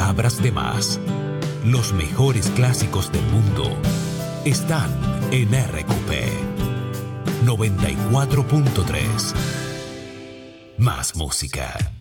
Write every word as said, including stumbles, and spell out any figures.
abras de más. Los mejores clásicos del mundo están en R Q P noventa y cuatro punto tres. Más música.